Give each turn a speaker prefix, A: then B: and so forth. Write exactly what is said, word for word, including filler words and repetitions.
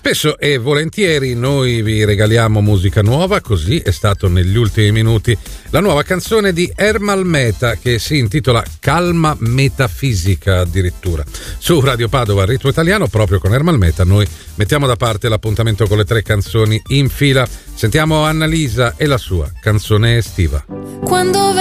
A: Spesso e volentieri noi vi regaliamo musica nuova, così è stato negli ultimi minuti. La nuova canzone di Ermal Meta che si intitola Calma Metafisica addirittura. Su Radio Padova, Ritmo Italiano, proprio con Ermal Meta, noi mettiamo da parte l'appuntamento con le tre canzoni in fila. Sentiamo Annalisa e la sua canzone estiva.
B: Quando